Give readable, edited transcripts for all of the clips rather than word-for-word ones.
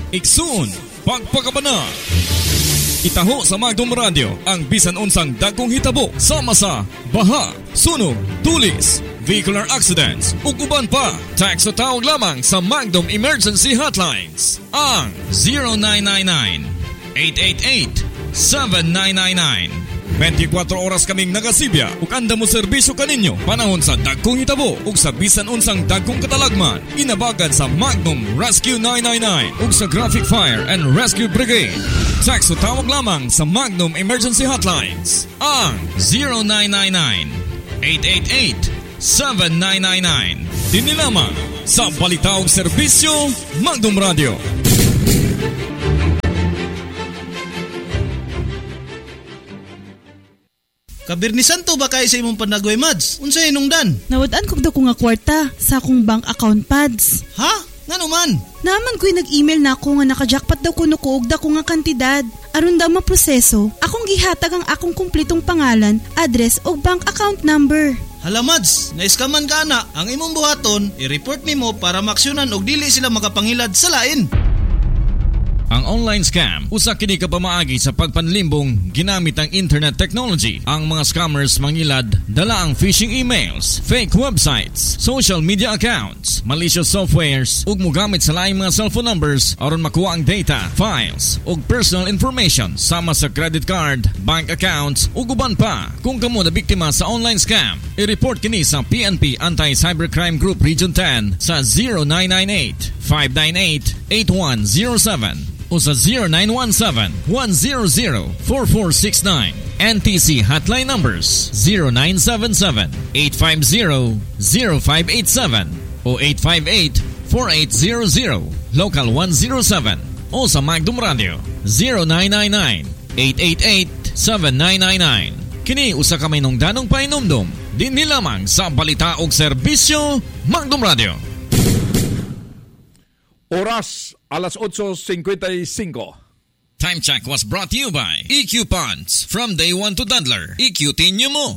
Iksun, pagpakabana. Itaho sa Magdom Radio ang bisan unsang dagkong hitabo sama sa baha, sunog, tulis, vehicular accidents, ug uban pa. Text o tawag lamang sa Magdom Emergency Hotlines ang 0999-888-7999. 24 oras kaming nagasibya ug anda mo serbisyo kaninyo panahon sa dagkong hitabo ug sa bisan unsang dagkong katalagman. Inabagan sa Magnum Rescue 999 ug sa Graphic Fire and Rescue Brigade. Text o tawag lamang sa Magnum Emergency Hotlines ang 0999-888-7999. Dini lamang sa balitaong serbisyo Magnum Radio. Kabirnisan to ba kayo sa imong panagway, Mads? Unsay hinungdan? Nawadaan ko daw ko nga kwarta sa akong bank account pads. Ha? Ngano man? Naman ko'y nag-email na ako nga nakajackpot daw ko nukuog da ko nga kantidad. Aron daw maproseso, akong gihatag ang akong kumplitong pangalan, address o bank account number. Hala, Mads, naiskaman ka na. Ang imong buhaton, i-report nimo para maksyonan og dili sila makapangilad sa lain. Ang online scam, usa kini ka pamaagi sa pagpanlimbong ginamit ang internet technology. Ang mga scammers mangilad dala ang phishing emails, fake websites, social media accounts, malicious softwares ug mogamit sa laing mga cellphone numbers aron makuha ang data, files ug personal information sama sa credit card, bank accounts ug uban pa. Kung kamo na biktima sa online scam, i-report kini sa PNP Anti-Cybercrime Group Region 10 sa 0998-598-8107 o sa 0917-100-4469. NTC hotline numbers 0977-850-0587 o 858-4800, local 107 o sa Magdom Radio 0999-888-7999. Kini usa ka may nungdanong painumdum din nilamang sa balita og serbisyo Magdom Radio. Oras alas 8:55. Time check was brought to you by EQ Ponds. From day one to Dandler, EQ-tin nyo mo.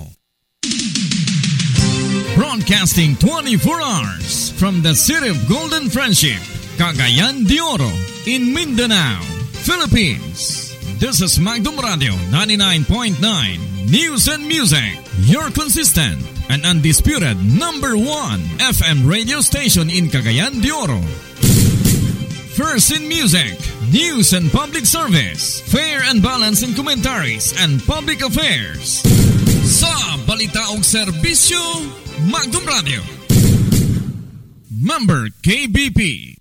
Broadcasting 24 hours from the city of Golden Friendship, Cagayan de Oro, in Mindanao, Philippines. This is Magdom Radio 99.9 News and Music, your consistent and undisputed number 1 FM radio station in Cagayan de Oro. First in music, news and public service, fair and balanced in commentaries and public affairs. Sa balitaong serbisyo, Magdom Radio. Member KBP.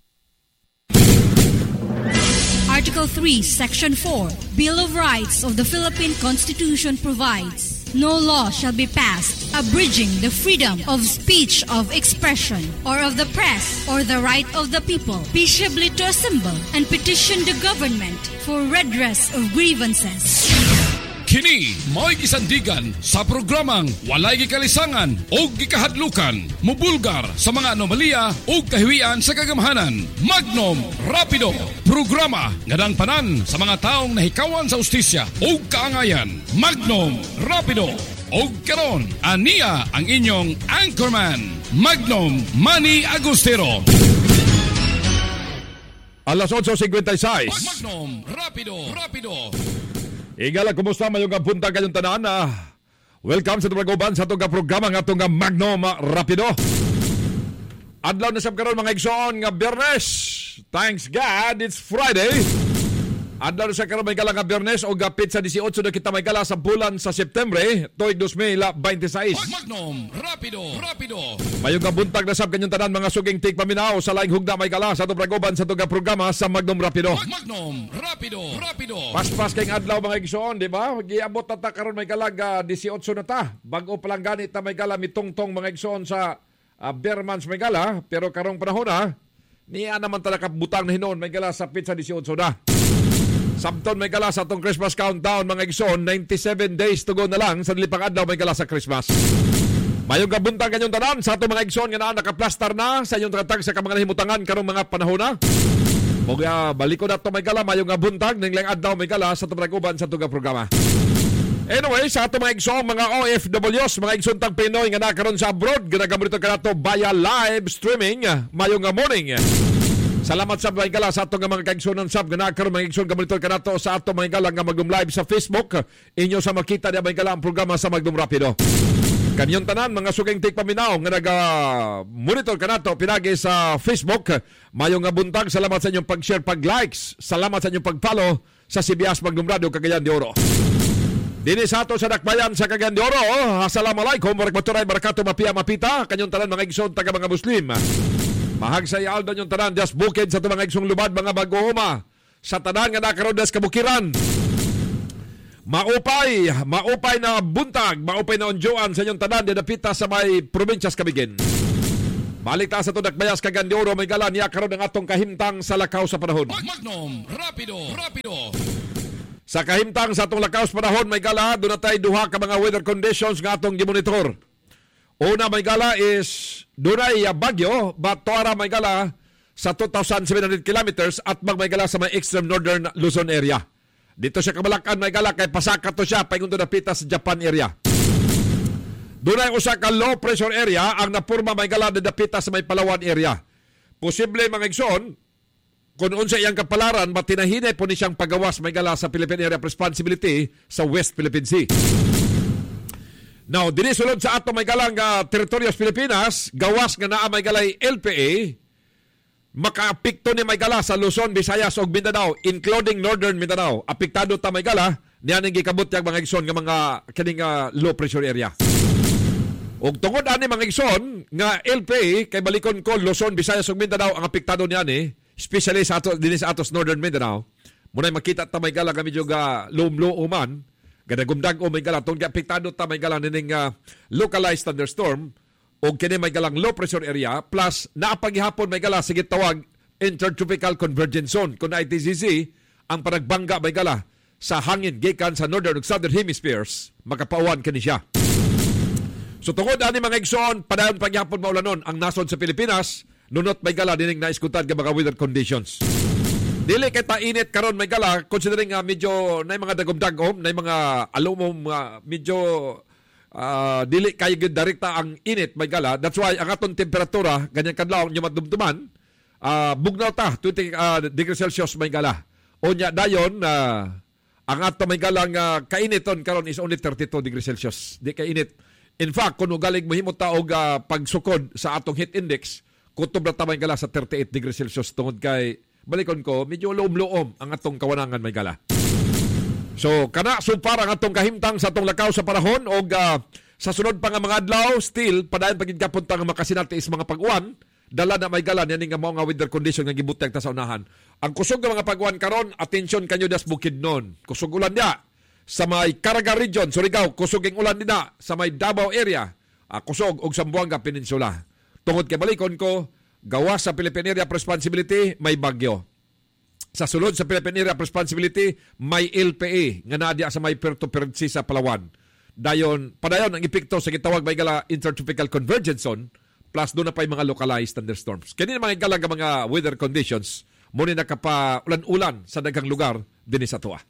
Article 3, Section 4, Bill of Rights of the Philippine Constitution provides, no law shall be passed abridging the freedom of speech, of expression, or of the press, or the right of the people peaceably to assemble and petition the government for redress of grievances. Kini mo'y gisandigan sa programang walay gikalisangan o gikahadlukan, mubulgar sa mga anomalya o kahiwian sa kagamahanan. Magnum Rapido, programa nga panan sa mga taong nahikawan sa ustisya o kaangayan. Magnum Rapido. O karon, aniya ang inyong anchorman, Magnum Manny Agustero. Alas 8:56. Magnum Rapido. Igala, kumusta mayong punta kayong tanan? Welcome sa Tumagoban sa itong programa nga itong Magnum Rapido. Adlaw na sab karon mga igsoon nga Biyernes. Thanks God, it's Friday. Adlaw na sa karon may gala nga Biyernes o gapit sa 18 na kita may gala sa bulan sa Septembre, tuig 2026. Magnum Rapido. Mayong buntag na sab kanyang tanan mga suging tik paminaw sa laing hugna may gala sa Tumagoban sa itong programa sa Magnum Rapido. Magnum Rapido. Paspas kayong adlaw mga igsoon, di ba? Giabot na ta karon may galag 18 na ta. Bago pa lang ganit ta may gala mitungtong mga igsoon sa Beermans may gala, pero karong panahon niya naman talaga butang na hinon may gala sa pizza 18 na. Sabton may gala sa itong Christmas countdown mga igsoon, 97 days to go na lang sa lipang adlaw may gala sa Christmas. Mayong kabuntang kanyong tanan sa itong mga igsoon nga nakaplastar na sa inyong tatag sa kamang himutangan karong mga panahon na. O baliko na ito may gala, mayong kabuntang nanglang adlaw may gala sa Tumagoban sa itong programa. Anyway, sa itong mga igsoon, mga OFWs, mga igsoon tang Pinoy nga nakaroon sa abroad, ginagamit ito ka na ito via live streaming, mayong morning. Salamat sa mga igala sa atong mga kaigsunan sab nga nakaroon mga igsoon ka monitor kanato sa atong mga igala nga magdum live sa Facebook. Inyo sa makita niya mga igala ang programa sa Magdum Rapido. Kanyang tanan mga suging tik paminaw nga naga-monitor kanato pinagi sa Facebook. Mayong nga buntag, salamat sa inyong pag-share, pag-likes. Salamat sa inyong pag-follow sa CBS Magdum Radio Cagayan de Oro. Dini sa ato sa Dakbayan sa Cagayan de Oro. Assalamualaikum warahmatullahi wabarakatuh. Mapia mapita kanyang tanan mga igsoon taga mga Muslim. Mahag sa ialdan yung tanan, just bukid sa mga igsong lubad, mga bago-uma. Sa tanan nga nakaroon das kabukiran. Maupay na buntag, maupay na onjoan sa inyong tanan, dinapita sa may probinsyas Camiguin. Balik ta sa Dakbayas Cagayan de Oro, may gala niya karoon ng atong kahimtang sa lakaw sa panahon. Magnom, rapido. Sa kahimtang sa atong lakaw sa panahon, may gala, doon na tayo duha ka mga weather conditions nga atong gimonitor. Una may gala is dunay bagyo, Batuara may gala sa 2,700 kilometers at may gala sa may extreme northern Luzon area. Dito siya kabalakan may gala kay pasaka to siya paingon na pita sa Japan area. Dunay usa ka low pressure area ang napurma may gala na dapita sa may Palawan area. Posible mga igsoon kung unsa iyang kapalaran matinahinay po ni siyang pagawas may gala sa Philippine Area of Responsibility sa West Philippine Sea. Now, dinisulod sa ato may galang teritoryos Pilipinas, gawas nga naa may galay LPA, makaapikto ni may gala sa Luzon, Visayas ug Mindanao, including Northern Mindanao. Apektado ta may gala, niyaning gikabot yang mga igsoon nga mga kining low pressure area. Ug tungod ani mga igsoon nga LPA kay balikon ko Luzon, Visayas ug Mindanao ang apektado niani, especially sa ato dinhi sa atos Northern Mindanao. Munay makita ta may gala kami juga low-man. Gadagumdag o may gala, itong apektado ta may gala nining localized thunderstorm o kini may galang low pressure area plus naapagihapon may gala sige tawag intertropical convergence zone kung ITCZ ang panagbangga may gala sa hangin gikan sa northern ug southern hemispheres makapawan kini siya. So tungod ani mga igsoon padayon paghapon maulanon ang nasod sa Pilipinas nunot may gala dining naiskutan nga mga weather conditions. Dili kay ta init karon may gala considering medyo nay mga dagom-dagom, nay mga alumom medyo dili kay gid direkta ang init may gala. That's why ang aton temperatura ganyan kadlaw nya madumduman bugnaw ta 20 degrees Celsius may gala. Unya dayon ang ato may galang kainiton karon is only 32 degrees Celsius. Di kay init. In fact, kung galing mohimo ta og pagsukod sa atong heat index, kutob na ta may gala sa 38 degrees Celsius tungod kay balikon ko, medyo loom-loom ang atong kawanangan may gala. So, kana sumpar ang atong kahimtang sa atong lakaw sa panahon o sa sunod pa nga mga adlaw, still, padayon pagigkapunta nga makasinati is mga pag-uwan, dala na may gala, yan nga mga weather condition nga gibuteg ta sa unahan. Ang kusog nga mga pag-uwan karon, atensyon kanyo das Bukidnon. Kusog ulan niya sa may Caraga region, Surigao, kusog ang ulan nila sa may Davao area, kusog og Zamboanga Peninsula. Tungod kay balikon ko, gawas sa Philippine Area of Responsibility, may bagyo. Sa sulod sa Philippine Area of Responsibility, may LPA nga nadia sa may Puerto Princesa, Palawan. Padayon ang epekto sa gitawag may gala intertropical convergence zone plus doon na pa yung mga localized thunderstorms. Kaya mga galang mga weather conditions muna nakapa ulan-ulan sa daghang lugar din sa tuwa.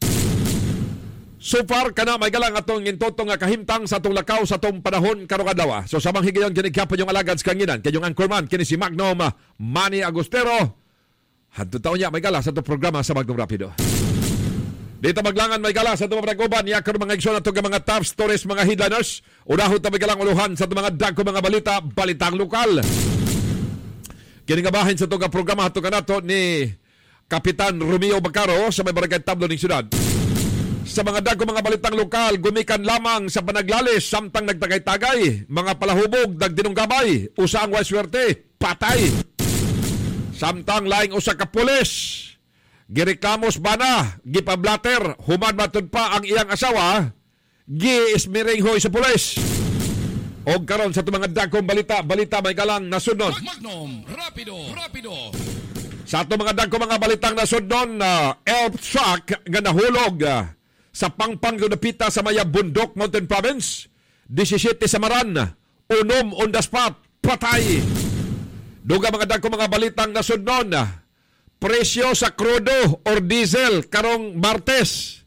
So far, kana may galang atong intotong nga kahimtang sa atong lakaw sa atong panahon karong adlaw. So samang higayon kinigkapon yung alagad sa kanginan. Kanyang anchorman, kini si Magnom Manny Agustero. Hanto taon niya may gala sa atong programa sa Magdum Rapido. Dito maglangan may gala sa atong panaguban. Niya karon mga igsoon atong mga top stories, mga headliners. Unahon ta may galang uluhan sa atong mga dagko mga balita, balitang lokal. Kini nga bahin sa atong programa hatong kanato ni Kapitan Romeo Bacaro sa may barangay Tablo ning syudad. Sa mga dagko mga balitang lokal, gumikan lamang sa panaglalis samtang nagtagay-tagay, mga palahubog, dagdinunggabay, usa ang waswerte, patay. Samtang laing usa ka pulis, gireklamos bana, gipablater, human matud pa ang iyang asawa, gi-ismiring hoy sa pulis. Og karon sa mga dagkong balita may galang nasunod. Magnom, rapido. Sa ato mga dagkong mga balitang nasunod, elf truck nga nahulog sa pangpang napita sa maya Bundok Mountain Province, 17 Samaran, unom on the spot, patay. Duga mga dagko mga balitang nasudnon, presyo sa krudo or diesel karong Martes,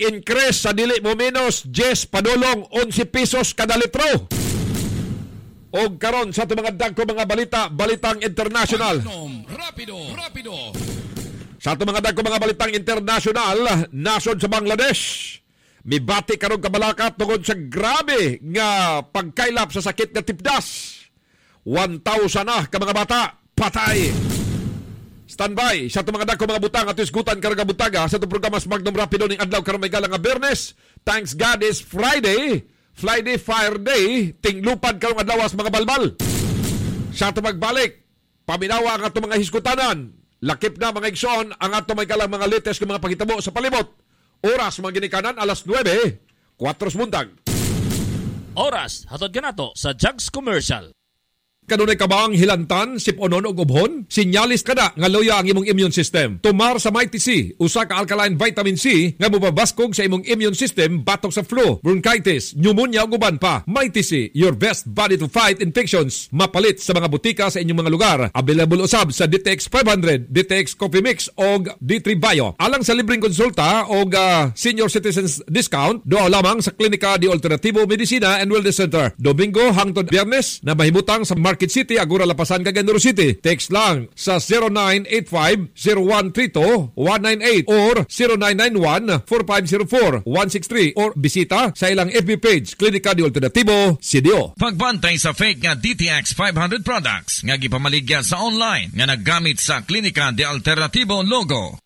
mag-increase sa dili mo minus 10 padulong 11 pesos kada litro. O karon sa itong mga dagko mga balitang international. Magnom Rapido. Sa itong mga dagko mga balitang international, nasod sa Bangladesh. Mibati karong kabalakat tungod sa grabe nga pagkailap sa sakit nga tipdas. 1,000 na ka mga bata patay. Standby sa itong mga dagko mga butang at isgutan karong kabutaga sa itong programa sa Magnom Rapido ning adlaw karong may galang nga Bernes. Thanks God is Friday Fire Day, tinglupad karong adlaw sa mga balbal. Sa itong magbalik, paminawa ang atong mga hiskutanan. Lakip na mga igsoon ang atong may galang mga latest ng mga pagitabo sa palibot. Oras mga ginikanan, alas 9, 4 buntag. Oras, hatod ganato sa Jugs Commercial. Kanunay ka ba ang hilantan, siponon o gubhon? Sinyalis ka na nga loya ang imong immune system. Tumar sa Mighty C, usa ka alkaline vitamin C nga mubabaskog sa imong immune system batok sa flu, bronchitis, pneumonia ug uban pa. Mighty C, your best body to fight infections. Mapalit sa mga butika sa inyong mga lugar. Available usab sa DTX 500, DTX Coffee Mix og D3 Bio. Alang sa libreng konsulta og senior citizens discount, doa lamang sa Klinika de Alternativo Medicina and Wellness Center. Domingo hangtod Biyernes na mahimutang sa Market City, Agora Lapasan, Cagayan de City. Text lang sa 0985-0132-198 or 0991-4504-163 or bisita sa ilang FB page, Klinika de Alternativo, CDO. Pagbantay sa fake nga DTX 500 products nga gipamaligya sa online nga naggamit sa Klinika de Alternativo logo.